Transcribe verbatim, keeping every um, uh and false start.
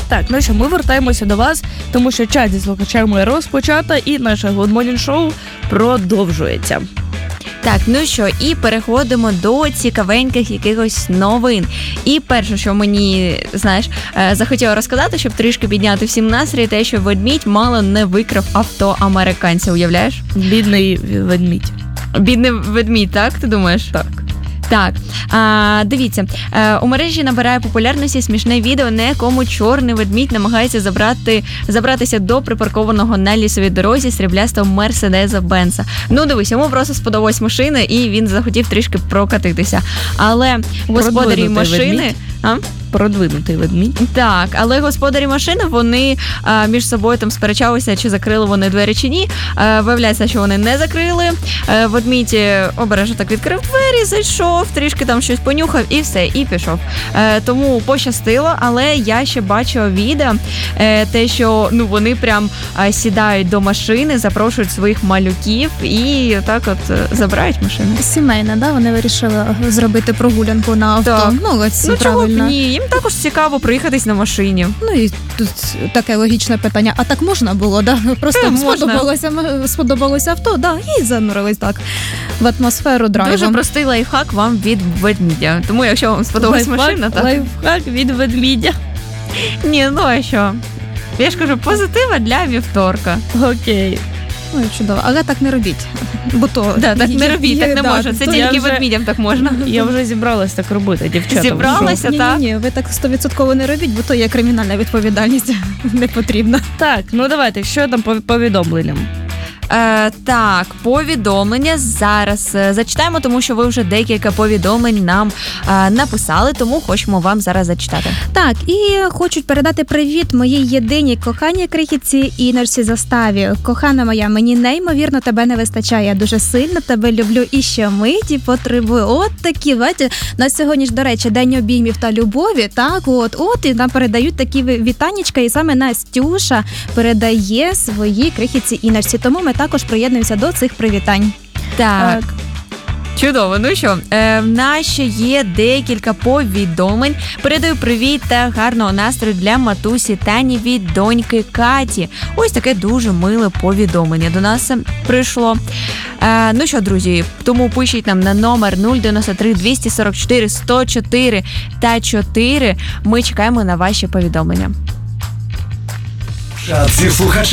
Так, ну що, ми вертаємося до вас, тому що час зі слухачами розпочата і наше Good Morning Show продовжується. Так, ну що, і переходимо до цікавеньких якихось новин. І перше, що мені, знаєш, захотіла розказати, щоб трішки підняти всім настрій, те, що ведмідь мало не викрав авто американця, уявляєш? Бідний ведмідь. Бідний ведмідь, так? Ти думаєш? Так. Так, а, дивіться, а, у мережі набирає популярності смішне відео, на якому чорний ведмідь намагається забрати, забратися до припаркованого на лісовій дорозі сріблястого Мерседеса Бенца. Ну, дивись, йому просто сподобалась машина, і він захотів трішки прокатитися. Але господарі машини... А? Продвинутий ведмідь. Так, але господарі машини, вони а, між собою там сперечалися, чи закрили вони двері, чи ні. А, виявляється, що вони не закрили. А, ведмідь обережно так відкрив двері, зайшов, трішки там щось понюхав і все, і пішов. А, тому пощастило, але я ще бачила відео, а, те, що ну вони прям а, сідають до машини, запрошують своїх малюків і так от забирають машину. Сімейна, да? Вони вирішили зробити прогулянку на авто. Так. Ну, ось Ну, чого б правильно. ні? Їм також цікаво проїхатись на машині. Ну і тут таке логічне питання. А так можна було, да? Просто Е, сподобалося, сподобалося авто, да, і занурились так в атмосферу драйву. Дуже простий лайфхак вам від ведмідя. Тому, якщо вам сподобалась Лайфхак, машина, так? лайфхак від ведмідя. Ні, ну а що? Я ж кажу, позитива для вівторка. Окей. Ну, чудово. Але так не робіть. Бо то... Да, так не є- робіть, є, так не да, можна. Це то тільки я вже- ведмідям так можна. Я вже зібралась так робити, дівчата. Зібралась? ви що? Ні, так? Ні-ні-ні, ви так сто відсотків не робіть, бо то є кримінальна відповідальність. Не потрібна. Так, ну давайте, що там по повідомленням? Е, так, повідомлення зараз е, зачитаємо, тому що ви вже декілька повідомлень нам е, написали, тому хочемо вам зараз зачитати. Так, і хочуть передати привіт моїй єдиній коханій крихітці Інорсі Заставі. Кохана моя, мені неймовірно тебе не вистачає. Я дуже сильно тебе люблю і щомиті потребую. От такі, бачите, на сьогодні ж, до речі, день обіймів та любові. Так, от, от, і нам передають такі вітанечка, і саме Настюша передає своїй крихітці Інорсі. Тому ми також приєднуємося до цих привітань. Так. Чудово, ну що, е, в нас ще є декілька повідомлень. Передаю привіт та гарного настрою для матусі Тані від доньки Каті. Ось таке дуже миле повідомлення до нас прийшло. Е, ну що, друзі, тому пишіть нам на номер нуль дев'яносто три двісті сорок чотири сто чотири та чотири. Ми чекаємо на ваші повідомлення. Зі слухачами.